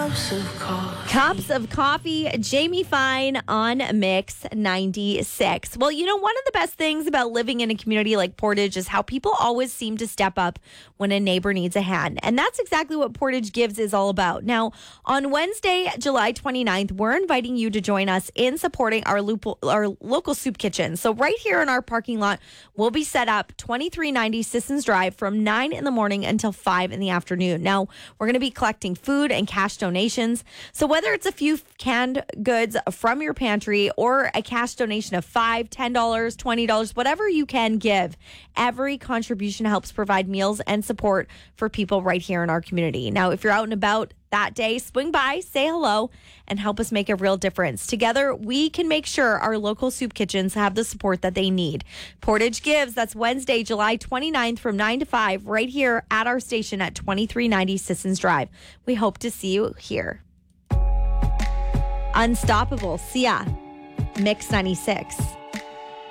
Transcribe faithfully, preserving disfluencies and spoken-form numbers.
Cups of coffee. Cups of coffee, Jamie Fine on Mix ninety-six. Well, you know, one of the best things about living in a community like Portage is how people always seem to step up when a neighbor needs a hand. And that's exactly what Portage Gives is all about. Now, on Wednesday, July twenty-ninth, we're inviting you to join us in supporting our, loop- our local soup kitchen. So right here in our parking lot, we'll be set up twenty-three ninety Sissons Drive from nine in the morning until five in the afternoon. Now, we're going to be collecting food and cash donations. So whether it's a few canned goods from your pantry or a cash donation of five dollars, ten dollars, twenty dollars, whatever you can give, every contribution helps provide meals and support for people right here in our community. Now, if you're out and about that day, swing by, say hello, and help us make a real difference. Together, we can make sure our local soup kitchens have the support that they need. Portage Gives, that's Wednesday, July twenty-ninth from nine to five, right here at our station at twenty-three ninety Sissons Drive. We hope to see you here. Unstoppable, Sia, Mix ninety-six.